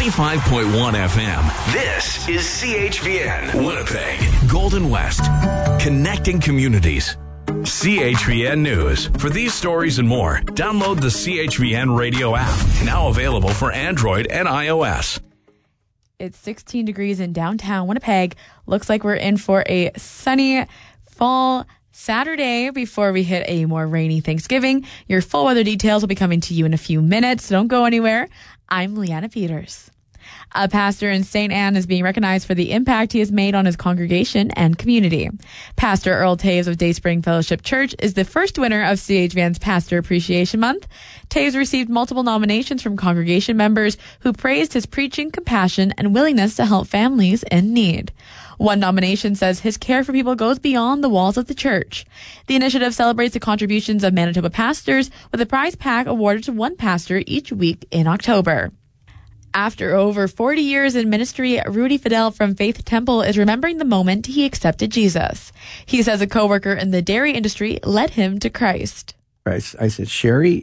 95.1 FM. This is CHVN Winnipeg, Golden West, connecting communities. CHVN News. For these stories and more, download the CHVN Radio app, now available for Android and iOS. It's 16 degrees in downtown Winnipeg. Looks like we're in for a sunny fall Saturday before we hit a more rainy Thanksgiving. Your full weather details will be coming to you in a few minutes, so don't go anywhere. I'm Leanna Peters. A pastor in St. Anne is being recognized for the impact he has made on his congregation and community. Pastor Earl Taves of Dayspring Fellowship Church is the first winner of CHVN's Pastor Appreciation Month. Taves received multiple nominations from congregation members who praised his preaching, compassion, and willingness to help families in need. One nomination says his care for people goes beyond the walls of the church. The initiative celebrates the contributions of Manitoba pastors with a prize pack awarded to one pastor each week in October. After over 40 years in ministry, Rudy Fidel from Faith Temple is remembering the moment he accepted Jesus. He says a coworker in the dairy industry led him to Christ. I said, Sherry,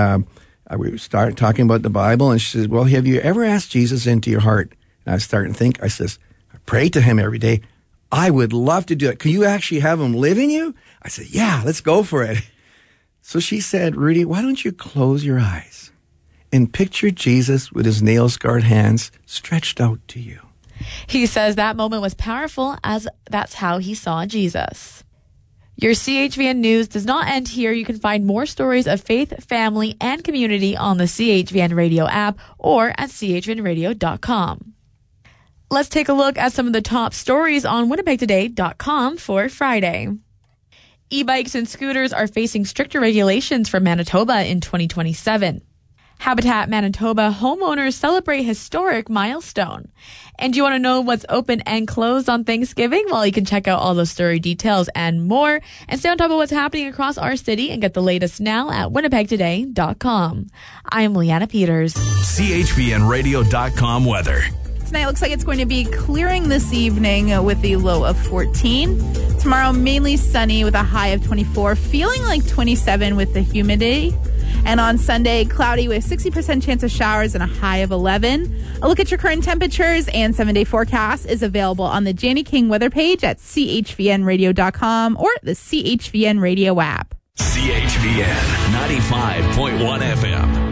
we started talking about the Bible, and she says, well, have you ever asked Jesus into your heart? And I was starting to think, I says, I pray to him every day. I would love to do it. Can you actually have him live in you? I said, yeah, let's go for it. So she said, Rudy, why don't you close your eyes and picture Jesus with his nail-scarred hands stretched out to you. He says that moment was powerful as that's how he saw Jesus. Your CHVN News does not end here. You can find more stories of faith, family, and community on the CHVN Radio app or at chvnradio.com. Let's take a look at some of the top stories on winnipegtoday.com for Friday. E-bikes and scooters are facing stricter regulations for Manitoba in 2027. Habitat Manitoba homeowners celebrate historic milestone. And do you want to know what's open and closed on Thanksgiving? Well, you can check out all those story details and more and stay on top of what's happening across our city and get the latest now at winnipegtoday.com. I am Leanna Peters. CHVNradio.com weather. Tonight looks like it's going to be clearing this evening with a low of 14. Tomorrow, mainly sunny with a high of 24, feeling like 27 with the humidity. And on Sunday, cloudy with 60% chance of showers and a high of 11. A look at your current temperatures and 7-day forecast is available on the Janie King weather page at chvnradio.com or the CHVN Radio app. CHVN 95.1 FM.